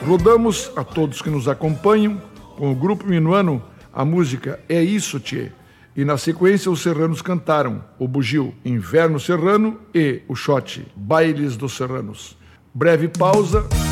Rodamos a todos que nos acompanham com o Grupo Minuano a música É Isso, Tchê. E na sequência os serranos cantaram o bugio Inverno Serrano e o shot Bailes dos Serranos. Breve pausa